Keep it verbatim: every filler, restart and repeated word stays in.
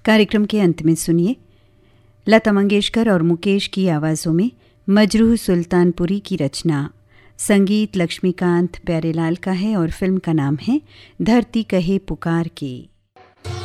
कार्यक्रम के अंत में सुनिए लता मंगेशकर और मुकेश की आवाज़ों में मजरूह सुल्तानपुरी की रचना। संगीत लक्ष्मीकांत प्यारेलाल का है और फिल्म का नाम है धरती कहे पुकार के।